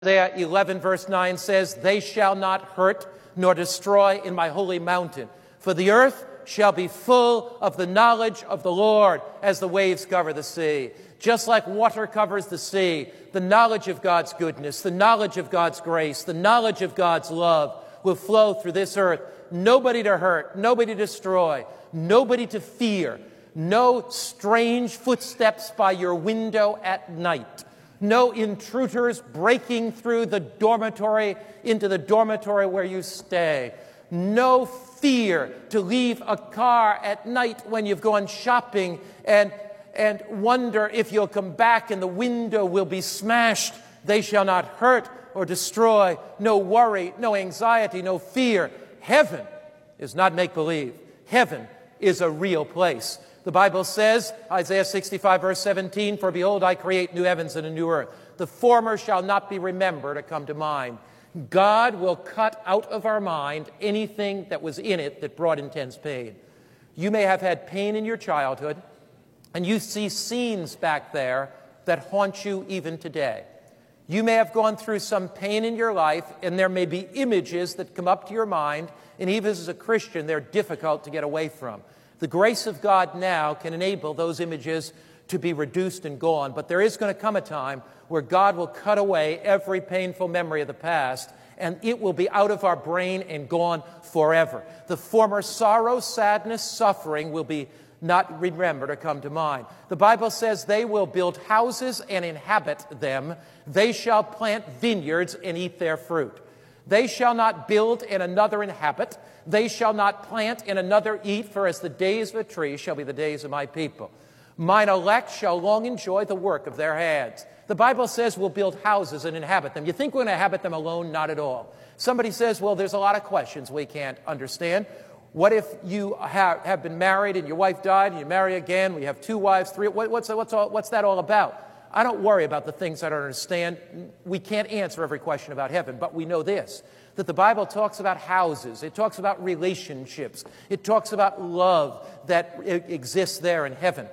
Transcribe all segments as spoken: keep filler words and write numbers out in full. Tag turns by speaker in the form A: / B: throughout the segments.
A: Isaiah eleven verse nine says, "They shall not hurt nor destroy in my holy mountain, for the earth shall be full of the knowledge of the Lord as the waves cover the sea." Just like water covers the sea, the knowledge of God's goodness, the knowledge of God's grace, the knowledge of God's love will flow through this earth. Nobody to hurt, nobody to destroy, nobody to fear, no strange footsteps by your window at night. No intruders breaking through the dormitory into the dormitory where you stay. No fear to leave a car at night when you've gone shopping and, and wonder if you'll come back and the window will be smashed. They shall not hurt or destroy. No worry, no anxiety, no fear. Heaven is not make-believe. Heaven is a real place. The Bible says, Isaiah sixty-five, verse seventeen, "For behold, I create new heavens and a new earth. The former shall not be remembered or come to mind." God will cut out of our mind anything that was in it that brought intense pain. You may have had pain in your childhood, and you see scenes back there that haunt you even today. You may have gone through some pain in your life, and there may be images that come up to your mind, and even as a Christian, they're difficult to get away from. The grace of God now can enable those images to be reduced and gone, but there is going to come a time where God will cut away every painful memory of the past, and it will be out of our brain and gone forever. The former sorrow, sadness, suffering will be not remembered or come to mind. The Bible says they will build houses and inhabit them. They shall plant vineyards and eat their fruit. They shall not build and another inhabit. They shall not plant and another eat, for as the days of a tree shall be the days of my people. Mine elect shall long enjoy the work of their hands. The Bible says we'll build houses and inhabit them. You think we're going to inhabit them alone? Not at all. Somebody says, well, there's a lot of questions we can't understand. What if you have, have been married and your wife died and you marry again? We have two wives, three. What, what's, what's, all, what's that all about? I don't worry about the things I don't understand. We can't answer every question about heaven, but we know this, that the Bible talks about houses. It talks about relationships. It talks about love that exists there in heaven.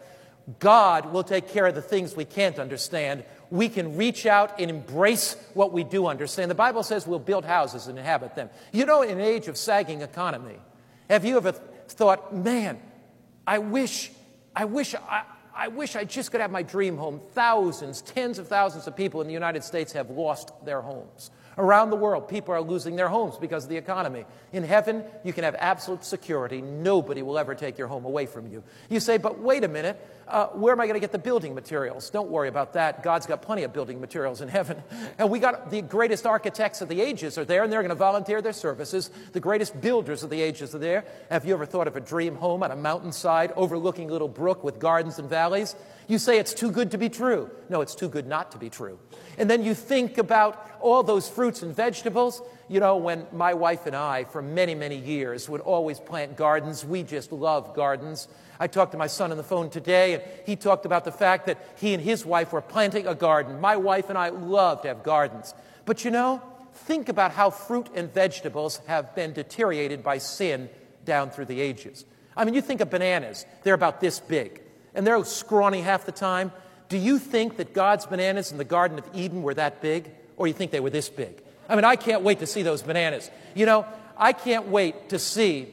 A: God will take care of the things we can't understand. We can reach out and embrace what we do understand. The Bible says we'll build houses and inhabit them. You know, in an age of sagging economy, have you ever thought, man, I wish, I wish, I, I wish I just could have my dream home. Thousands, tens of thousands of people in the United States have lost their homes. Around the world, people are losing their homes because of the economy. In heaven, you can have absolute security. Nobody will ever take your home away from you. You say, but wait a minute, uh, where am I going to get the building materials? Don't worry about that. God's got plenty of building materials in heaven. And we got the greatest architects of the ages are there, and they're going to volunteer their services. The greatest builders of the ages are there. Have you ever thought of a dream home on a mountainside overlooking a little brook with gardens and valleys? You say it's too good to be true. No, it's too good not to be true. And then you think about all those fruits and vegetables. You know, when my wife and I, for many, many years, would always plant gardens, we just love gardens. I talked to my son on the phone today, and he talked about the fact that he and his wife were planting a garden. My wife and I love to have gardens. But you know, think about how fruit and vegetables have been deteriorated by sin down through the ages. I mean, you think of bananas. They're about this big, and they're scrawny half the time. Do you think that God's bananas in the Garden of Eden were that big? Or you think they were this big? I mean, I can't wait to see those bananas. You know, I can't wait to see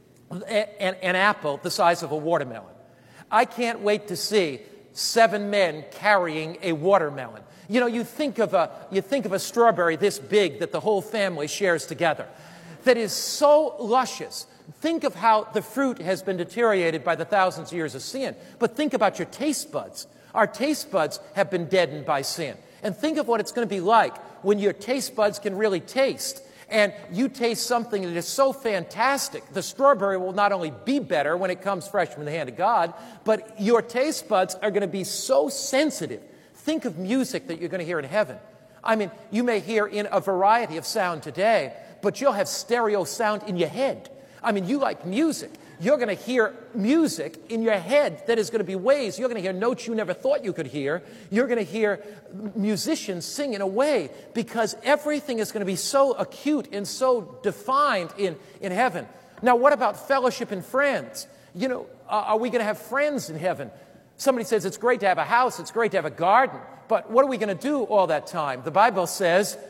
A: an, an apple the size of a watermelon. I can't wait to see seven men carrying a watermelon. You know, you think of a, you think of a strawberry this big that the whole family shares together, that is so luscious. Think of how the fruit has been deteriorated by the thousands of years of sin. But think about your taste buds. Our taste buds have been deadened by sin. And think of what it's going to be like when your taste buds can really taste. And you taste something that is so fantastic. The strawberry will not only be better when it comes fresh from the hand of God, but your taste buds are going to be so sensitive. Think of music that you're going to hear in heaven. I mean, you may hear in a variety of sound today, but you'll have stereo sound in your head. I mean, you like music. You're going to hear music in your head that is going to be ways. You're going to hear notes you never thought you could hear. You're going to hear musicians sing in a way because everything is going to be so acute and so defined in, in heaven. Now, what about fellowship and friends? You know, are we going to have friends in heaven? Somebody says it's great to have a house, it's great to have a garden, but what are we going to do all that time? The Bible says